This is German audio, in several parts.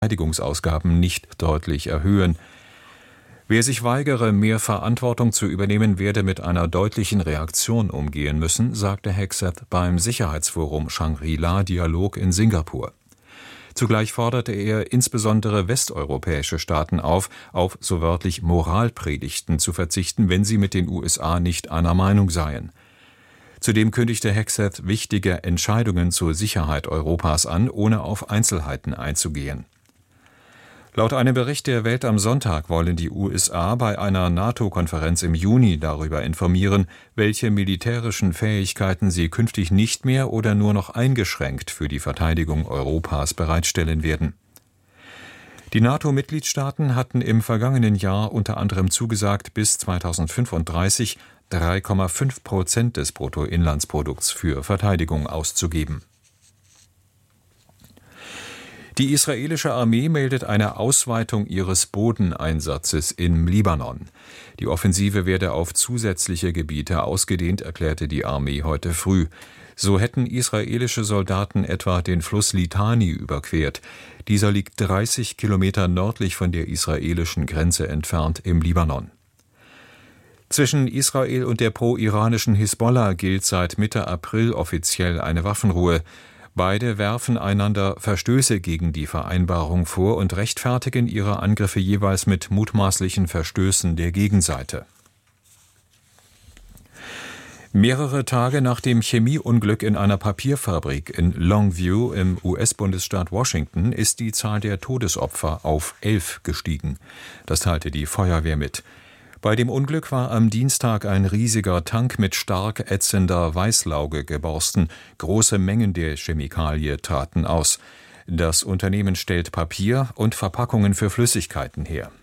Verteidigungsausgaben nicht deutlich erhöhen. Wer sich weigere, mehr Verantwortung zu übernehmen, werde mit einer deutlichen Reaktion umgehen müssen, sagte Hegseth beim Sicherheitsforum Shangri-La-Dialog in Singapur. Zugleich forderte er insbesondere westeuropäische Staaten auf so wörtlich Moralpredigten zu verzichten, wenn sie mit den USA nicht einer Meinung seien. Zudem kündigte Hegseth wichtige Entscheidungen zur Sicherheit Europas an, ohne auf Einzelheiten einzugehen. Laut einem Bericht der Welt am Sonntag wollen die USA bei einer NATO-Konferenz im Juni darüber informieren, welche militärischen Fähigkeiten sie künftig nicht mehr oder nur noch eingeschränkt für die Verteidigung Europas bereitstellen werden. Die NATO-Mitgliedstaaten hatten im vergangenen Jahr unter anderem zugesagt, bis 2035 3,5% des Bruttoinlandsprodukts für Verteidigung auszugeben. Die israelische Armee meldet eine Ausweitung ihres Bodeneinsatzes im Libanon. Die Offensive werde auf zusätzliche Gebiete ausgedehnt, erklärte die Armee heute früh. So hätten israelische Soldaten etwa den Fluss Litani überquert. Dieser liegt 30 Kilometer nördlich von der israelischen Grenze entfernt im Libanon. Zwischen Israel und der pro-iranischen Hisbollah gilt seit Mitte April offiziell eine Waffenruhe. Beide werfen einander Verstöße gegen die Vereinbarung vor und rechtfertigen ihre Angriffe jeweils mit mutmaßlichen Verstößen der Gegenseite. Mehrere Tage nach dem Chemieunglück in einer Papierfabrik in Longview im US-Bundesstaat Washington ist die Zahl der Todesopfer auf 11 gestiegen. Das teilte die Feuerwehr mit. Bei dem Unglück war am Dienstag ein riesiger Tank mit stark ätzender Weißlauge geborsten. Große Mengen der Chemikalie traten aus. Das Unternehmen stellt Papier und Verpackungen für Flüssigkeiten her.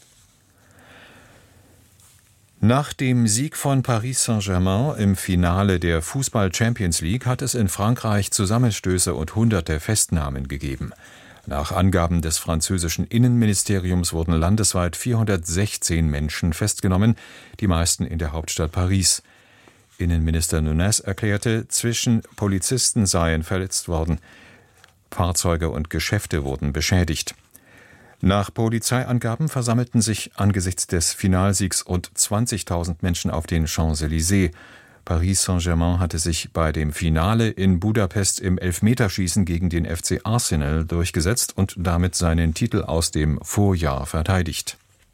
Nach dem Sieg von Paris Saint-Germain im Finale der Fußball-Champions League hat es in Frankreich Zusammenstöße und hunderte Festnahmen gegeben. Nach Angaben des französischen Innenministeriums wurden landesweit 416 Menschen festgenommen, die meisten in der Hauptstadt Paris. Innenminister Nunez erklärte, Polizisten seien verletzt worden. Fahrzeuge und Geschäfte wurden beschädigt. Nach Polizeiangaben versammelten sich angesichts des Finalsiegs rund 20.000 Menschen auf den Champs-Élysées. Paris Saint-Germain hatte sich bei dem Finale in Budapest im Elfmeterschießen gegen den FC Arsenal durchgesetzt und damit seinen Titel aus dem Vorjahr verteidigt.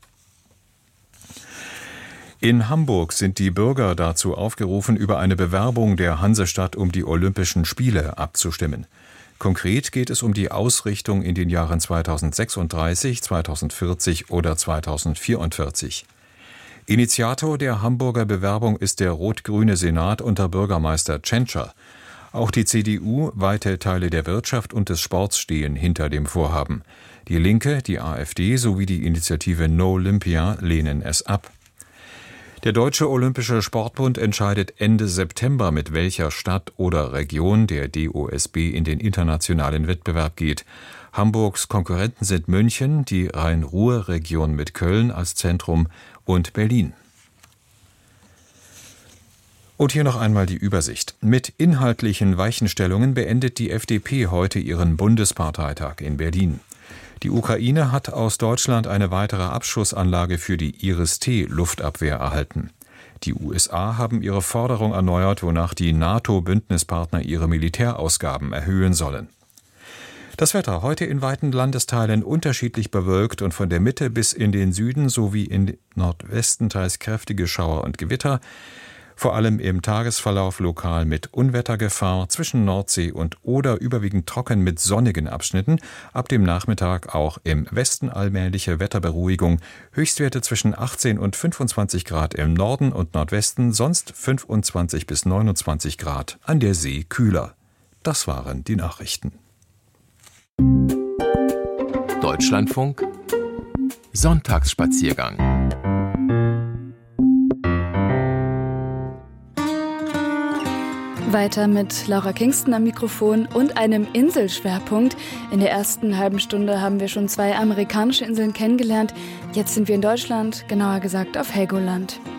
In Hamburg sind die Bürger dazu aufgerufen, über eine Bewerbung der Hansestadt um die Olympischen Spiele abzustimmen. Konkret geht es um die Ausrichtung in den Jahren 2036, 2040 oder 2044. Initiator der Hamburger Bewerbung ist der rot-grüne Senat unter Bürgermeister Tschentscher. Auch die CDU, weite Teile der Wirtschaft und des Sports stehen hinter dem Vorhaben. Die Linke, die AfD sowie die Initiative No Olympia lehnen es ab. Der Deutsche Olympische Sportbund entscheidet Ende September, mit welcher Stadt oder Region der DOSB in den internationalen Wettbewerb geht. Hamburgs Konkurrenten sind München, die Rhein-Ruhr-Region mit Köln als Zentrum und Berlin. Und hier noch einmal die Übersicht. Mit inhaltlichen Weichenstellungen beendet die FDP heute ihren Bundesparteitag in Berlin. Die Ukraine hat aus Deutschland eine weitere Abschussanlage für die Iris-T-Luftabwehr erhalten. Die USA haben ihre Forderung erneuert, wonach die NATO-Bündnispartner ihre Militärausgaben erhöhen sollen. Das Wetter heute in weiten Landesteilen unterschiedlich bewölkt und von der Mitte bis in den Süden sowie in Nordwesten teils kräftige Schauer und Gewitter. Vor allem im Tagesverlauf lokal mit Unwettergefahr, zwischen Nordsee und Oder überwiegend trocken mit sonnigen Abschnitten. Ab dem Nachmittag auch im Westen allmähliche Wetterberuhigung. Höchstwerte zwischen 18 und 25 Grad im Norden und Nordwesten, sonst 25 bis 29 Grad, an der See kühler. Das waren die Nachrichten. Deutschlandfunk Sonntagsspaziergang. Weiter mit Laura Kingston am Mikrofon und einem Inselschwerpunkt. In der ersten halben Stunde haben wir schon 2 amerikanische Inseln kennengelernt. Jetzt sind wir in Deutschland, genauer gesagt auf Helgoland.